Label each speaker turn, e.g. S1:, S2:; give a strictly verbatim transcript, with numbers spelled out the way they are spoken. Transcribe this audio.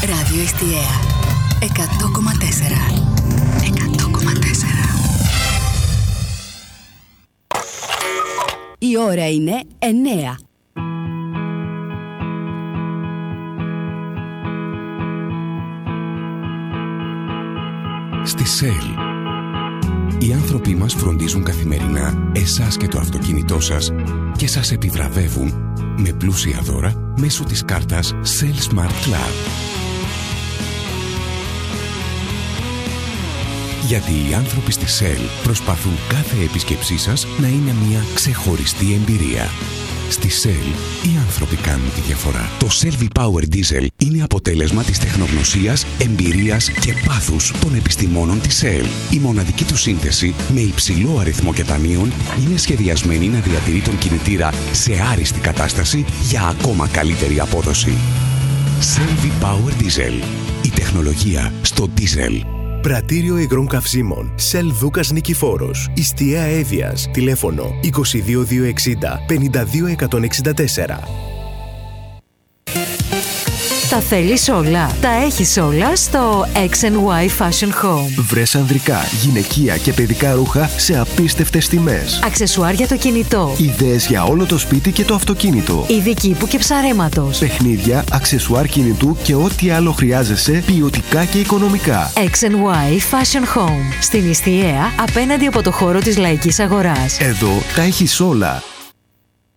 S1: Ράδιο Εστιαία εκατό κόμμα τέσσερα. εκατό κόμμα τέσσερα. Η ώρα είναι εννέα.
S2: Στη ΣΕΛ, οι άνθρωποι μας φροντίζουν καθημερινά εσάς και το αυτοκίνητό σας και σας επιβραβεύουν με πλούσια δώρα μέσω της κάρτας ΣΕΛ Smart Club. Γιατί οι άνθρωποι στη ΣΕΛ προσπαθούν κάθε επίσκεψή σας να είναι μια ξεχωριστή εμπειρία. Στη ΣΕΛ, οι άνθρωποι κάνουν τη διαφορά. Το Shell V-Power Diesel είναι αποτέλεσμα της τεχνογνωσίας, εμπειρίας και πάθους των επιστημόνων της ΣΕΛ. Η μοναδική του σύνθεση, με υψηλό αριθμό κεταμίων, είναι σχεδιασμένη να διατηρεί τον κινητήρα σε άριστη κατάσταση για ακόμα καλύτερη απόδοση. Shell V-Power Diesel. Η τεχνολογία στο diesel.
S3: Πρατήριο υγρών καυσίμων Shell Δούκας Νικηφόρος, Ιστιαία Εύβοιας, τηλέφωνο είκοσι δύο διακόσια εξήντα πενήντα δύο εκατόν εξήντα τέσσερα.
S4: Τα θέλεις όλα, τα έχεις όλα στο X and Y Fashion Home.
S3: Βρες ανδρικά, γυναικεία και παιδικά ρούχα σε απίστευτες τιμές.
S4: Αξεσουάρ για το κινητό.
S3: Ιδέες για όλο το σπίτι και το αυτοκίνητο.
S4: Είδη κήπου και ψαρέματος.
S3: Παιχνίδια, αξεσουάρ κινητού και ό,τι άλλο χρειάζεσαι ποιοτικά και οικονομικά.
S4: X and Y Fashion Home. Στην Ιστιαία, απέναντι από το χώρο της Λαϊκής Αγοράς.
S3: Εδώ τα έχεις όλα.